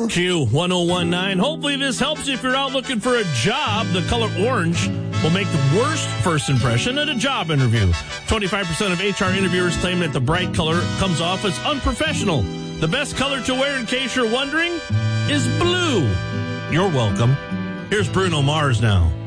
Q1019. Hopefully this helps if you're out looking for a job. The color orange will make the worst first impression at a job interview. 25% of HR interviewers claim that the bright color comes off as unprofessional. The best color to wear, in case you're wondering, is blue. You're welcome. Here's Bruno Mars now.